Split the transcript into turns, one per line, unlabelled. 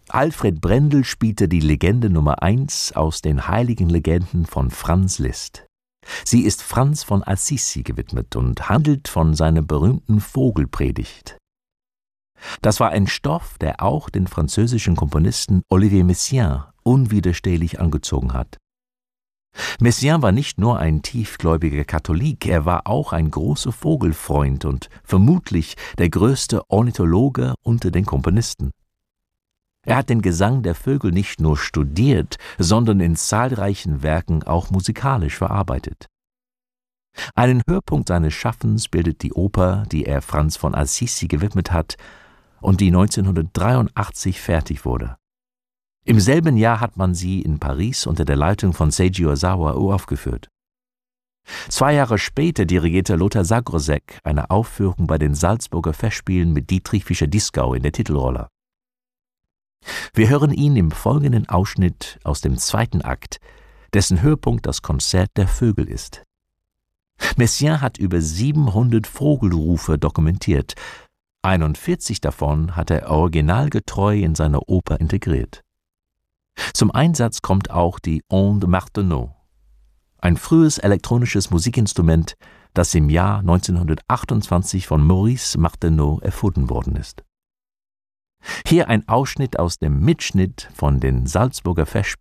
Alfred Brendel spielte die Legende Nummer 1 aus den heiligen Legenden von Franz Liszt. Sie ist Franz von Assisi gewidmet und handelt von seiner berühmten Vogelpredigt. Das war ein Stoff, der auch den französischen Komponisten Olivier Messiaen unwiderstehlich angezogen hat. Messiaen war nicht nur ein tiefgläubiger Katholik, er war auch ein großer Vogelfreund und vermutlich der größte Ornithologe unter den Komponisten. Er hat den Gesang der Vögel nicht nur studiert, sondern in zahlreichen Werken auch musikalisch verarbeitet. Einen Höhepunkt seines Schaffens bildet die Oper, die er Franz von Assisi gewidmet hat und die 1983 fertig wurde. Im selben Jahr hat man sie in Paris unter der Leitung von Seiji Ozawa uraufgeführt. 2 Jahre später dirigierte Lothar Sagroszek eine Aufführung bei den Salzburger Festspielen mit Dietrich Fischer-Dieskau in der Titelrolle. Wir hören ihn im folgenden Ausschnitt aus dem 2. Akt, dessen Höhepunkt das Konzert der Vögel ist. Messiaen hat über 700 Vogelrufe dokumentiert, 41 davon hat er originalgetreu in seine Oper integriert. Zum Einsatz kommt auch die Onde Martenot, ein frühes elektronisches Musikinstrument, das im Jahr 1928 von Maurice Martenot erfunden worden ist. Hier ein Ausschnitt aus dem Mitschnitt von den Salzburger Festspielen